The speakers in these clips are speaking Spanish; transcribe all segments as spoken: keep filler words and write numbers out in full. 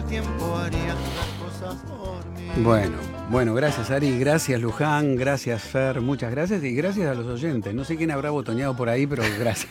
tiempo harían las cosas por mí. Bueno, bueno, gracias Ari, gracias Luján, gracias Fer, muchas gracias y gracias a los oyentes. No sé quién habrá botoneado por ahí, pero gracias.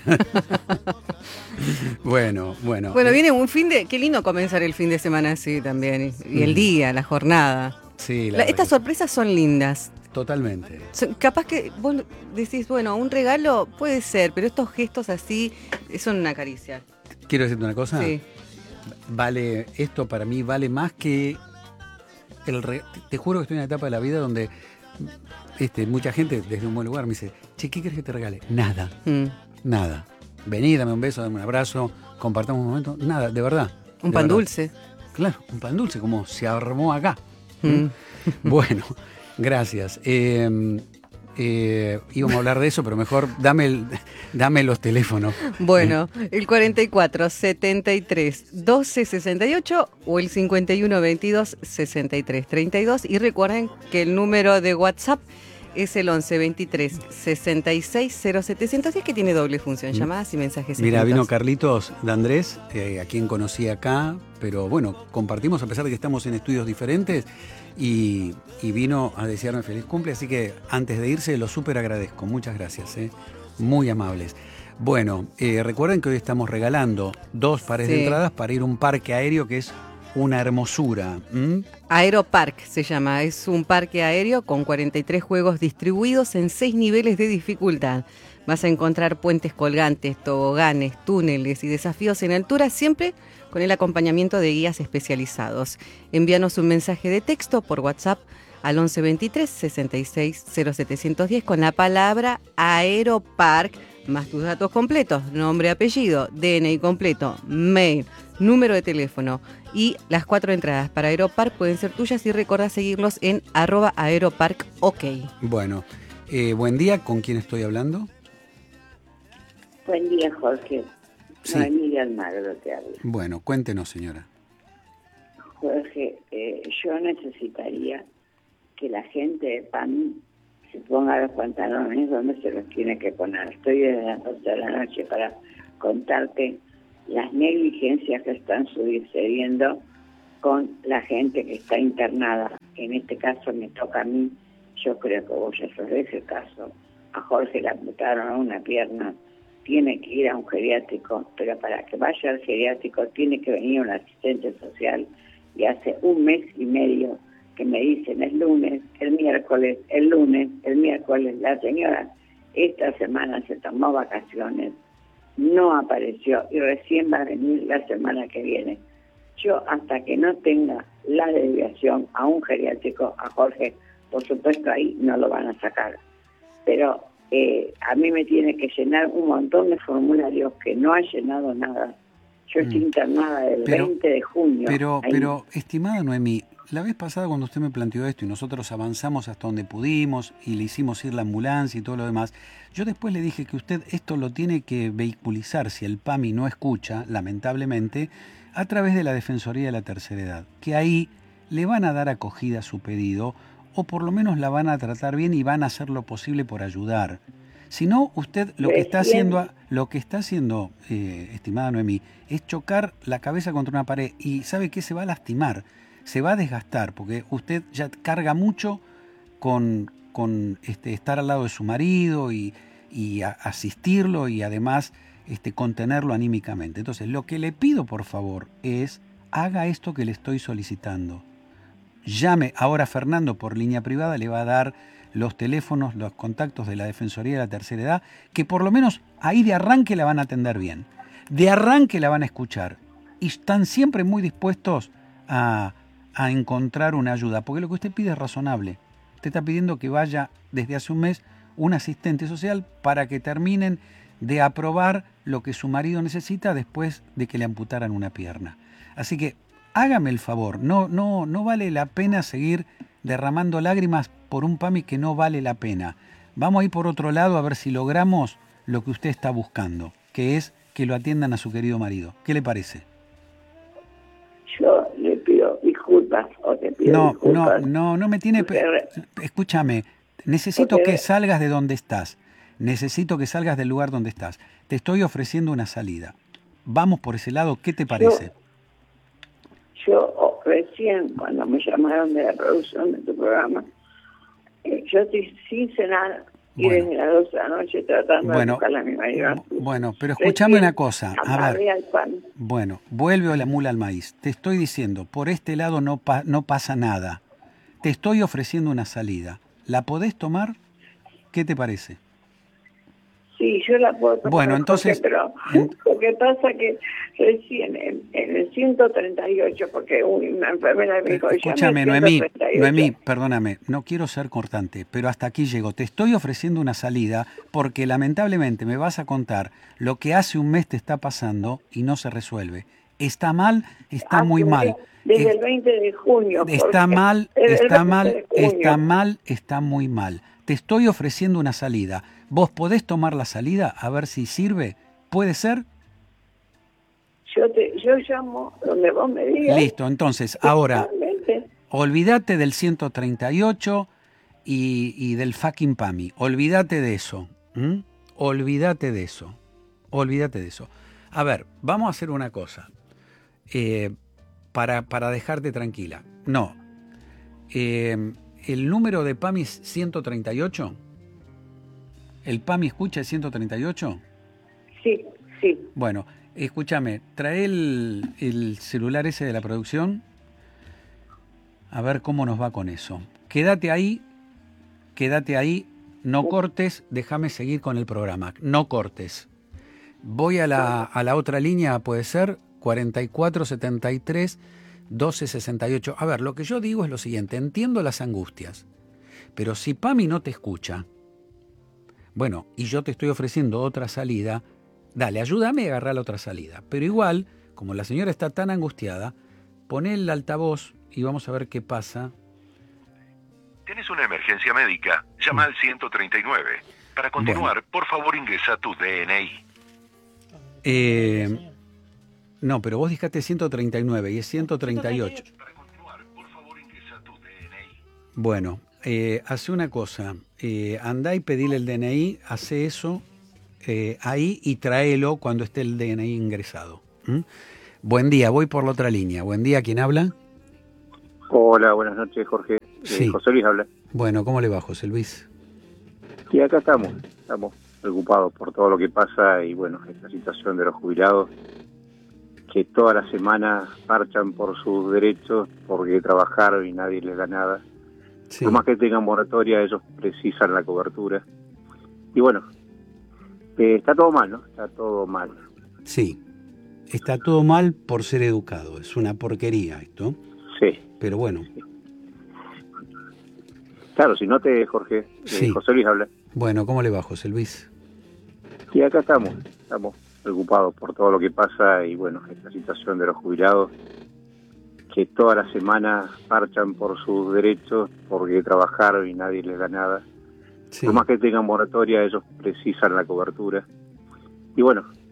Bueno, bueno. Bueno, eh, viene un fin de... Qué lindo comenzar el fin de semana así también. Y, y el día, la jornada. Sí, la La- verdad estas que sí. sorpresas son lindas. Totalmente. Son- capaz que vos decís, bueno, un regalo puede ser, pero estos gestos así son una caricia. Quiero decirte una cosa. Sí. Vale, esto para mí vale más que el re- te juro que estoy en una etapa de la vida donde este, mucha gente desde un buen lugar me dice, che, ¿qué querés que te regale? Nada, Mm. nada. Vení, dame un beso, dame un abrazo, compartamos un momento. Nada, de verdad. Un de pan verdad. dulce. Claro, un pan dulce, como se armó acá. Mm. Bueno, gracias. Eh, eh, íbamos a hablar de eso, pero mejor dame, el, dame los teléfonos. Bueno, el cuarenta y cuatro, setenta y tres, doce, sesenta y ocho o el cincuenta y uno, veintidós, sesenta y tres, treinta y dos. Y recuerden que el número de WhatsApp es el once, veintitrés, sesenta y seis, cero setecientos diez, que tiene doble función, llamadas y mensajes Mira, escritos. vino Carlitos de Andrés, eh, a quien conocí acá, pero bueno, compartimos a pesar de que estamos en estudios diferentes y, y vino a desearme feliz cumple, así que antes de irse lo súper agradezco, muchas gracias, eh, muy amables. Bueno, eh, recuerden que hoy estamos regalando dos pares Sí. de entradas para ir a un parque aéreo que es una hermosura. ¿m? Aeropark se llama, es un parque aéreo con cuarenta y tres juegos distribuidos en seis niveles de dificultad. Vas a encontrar puentes colgantes, toboganes, túneles y desafíos en altura, siempre con el acompañamiento de guías especializados. Envíanos un mensaje de texto por WhatsApp al once, veintitrés, sesenta y seis, cero setecientos diez con la palabra Aeropark, más tus datos completos, nombre, apellido, D N I completo, mail, número de teléfono y las cuatro entradas para Aeropark pueden ser tuyas y recordá seguirlos en arroba Aeropark OK. Bueno, eh, buen día, ¿con quién estoy hablando? Buen día, Jorge. Sí. Noemí Almagro te habla. Bueno, cuéntenos, señora. Jorge, eh, yo necesitaría que la gente de P A M se ponga los pantalones donde se los tiene que poner. Estoy desde las doce de la noche para contarte las negligencias que están sucediendo con la gente que está internada. En este caso me toca a mí, yo creo que vos ya sabés el caso. A Jorge le amputaron a una pierna, tiene que ir a un geriátrico, pero para que vaya al geriátrico tiene que venir un asistente social, y hace un mes y medio que me dicen el lunes, el miércoles, el lunes, el miércoles. La señora esta semana se tomó vacaciones, no apareció y recién va a venir la semana que viene. Yo hasta que no tenga la desviación a un geriátrico, a Jorge, por supuesto ahí no lo van a sacar. Pero eh, a mí me tiene que llenar un montón de formularios que no ha llenado nada. Yo estoy Mm. internada del Pero- veinte de junio. Pero, ahí. pero, estimada Noemí, la vez pasada cuando usted me planteó esto y nosotros avanzamos hasta donde pudimos y le hicimos ir la ambulancia y todo lo demás, yo después le dije que usted esto lo tiene que vehiculizar, si el P A M I no escucha, lamentablemente, a través de la Defensoría de la Tercera Edad, que ahí le van a dar acogida a su pedido o por lo menos la van a tratar bien y van a hacer lo posible por ayudar. Si no, usted lo que está Recién- haciendo, lo que está haciendo, eh, estimada Noemí, es chocar la cabeza contra una pared y ¿sabe qué? Se va a lastimar, se va a desgastar, porque usted ya carga mucho con, con este, estar al lado de su marido y, y a- asistirlo y además este, contenerlo anímicamente. Entonces, lo que le pido, por favor, es haga esto que le estoy solicitando. Llame ahora a Fernando por línea privada, le va a dar los teléfonos, los contactos de la Defensoría de la Tercera Edad, que por lo menos ahí de arranque la van a atender bien, de arranque la van a escuchar y están siempre muy dispuestos a, a encontrar una ayuda, porque lo que usted pide es razonable. Usted está pidiendo que vaya desde hace un mes un asistente social para que terminen de aprobar lo que su marido necesita después de que le amputaran una pierna. Así que hágame el favor, no, no, no vale la pena seguir derramando lágrimas por un P A M I que no vale la pena. Vamos a ir por otro lado a ver si logramos lo que usted está buscando, que es que lo atiendan a su querido marido. ¿Qué le parece? Yo le pido disculpas o te pido No, no, disculpas. no, no me tiene... pe- Escúchame, necesito Porque- que salgas de donde estás. Necesito que salgas del lugar donde estás. Te estoy ofreciendo una salida. Vamos por ese lado, ¿qué te parece? yo oh, recién, cuando me llamaron de la producción de tu programa, eh, yo estoy sin cenar y Bueno. desde las doce de la noche tratando Bueno, de buscarle a mi marido. bueno, pero escúchame Recién una cosa. A amarré ver, al pan. bueno, vuelve la mula al maíz. Te estoy diciendo, por este lado no, pa- no pasa nada. Te estoy ofreciendo una salida. ¿La podés tomar? ¿Qué te parece? Sí, yo la puedo tomar, Bueno, Jorge, entonces, pero en- lo que pasa que recién en, en el ciento treinta y ocho, porque una enfermera me dijo, Escúchame, llame al Noemí, ciento treinta y ocho. Noemí, perdóname, no quiero ser cortante, pero hasta aquí llego. Te estoy ofreciendo una salida porque lamentablemente me vas a contar lo que hace un mes te está pasando y no se resuelve. Está mal, está muy Hace- mal. Desde Es- el veinte de junio. Está Jorge. mal, Desde el está veinte mal, de junio. está mal, está muy mal. Te estoy ofreciendo una salida. ¿Vos podés tomar la salida a ver si sirve? ¿Puede ser? Yo, te, yo llamo donde vos me digas. Listo, entonces, ahora, Totalmente. olvídate del ciento treinta y ocho y, y del fucking P A M I. Olvídate de eso. ¿m? Olvídate de eso. Olvídate de eso. A ver, vamos a hacer una cosa. Eh, para, para dejarte tranquila. No. Eh, el número de P A M I es ciento treinta y ocho. ¿El P A M I escucha el ciento treinta y ocho? Sí, sí. Bueno, escúchame, trae el, el celular ese de la producción. A ver cómo nos va con eso. Quédate ahí, quédate ahí, no cortes, déjame seguir con el programa. No cortes. Voy a la, a la otra línea, puede ser, cuarenta y cuatro setenta y tres doce sesenta y ocho. A ver, lo que yo digo es lo siguiente, entiendo las angustias, pero si P A M I no te escucha, bueno, y yo te estoy ofreciendo otra salida, dale, ayúdame a agarrar la otra salida. Pero igual, como la señora está tan angustiada, poné el altavoz y vamos a ver qué pasa. ¿Tienes una emergencia médica? Llama al ciento treinta y nueve. Para continuar, por favor ingresa tu D N I. Eh, no, pero vos dijiste ciento treinta y nueve y es ciento treinta y ocho. Para continuar, por favor ingresa tu D N I. Bueno, eh, hace una cosa, eh, andá y pedile el D N I, hace eso eh, ahí y tráelo cuando esté el D N I ingresado. ¿Mm? Buen día, voy por la otra línea. Buen día, ¿quién habla? Hola, buenas noches, Jorge. Eh, Sí. José Luis habla. Bueno, ¿cómo le va, José Luis? Y acá estamos, estamos preocupados por todo lo que pasa y bueno, esta situación de los jubilados que todas las semanas marchan por sus derechos porque trabajaron y nadie les da nada. Sí. Por más que tengan moratoria, ellos precisan la cobertura. Y bueno, eh, está todo mal, ¿no? Está todo mal. Sí, está todo mal por ser educado, es una porquería esto, Sí. pero bueno, Claro, si no te, Jorge, eh, Sí. José Luis habla. bueno, ¿cómo le va, José Luis? Y acá estamos, estamos preocupados por todo lo que pasa y bueno, esta situación de los jubilados que todas las semanas marchan por sus derechos porque trabajaron y nadie les da nada. Sí. Por más que tengan moratoria, ellos precisan la cobertura. Y bueno,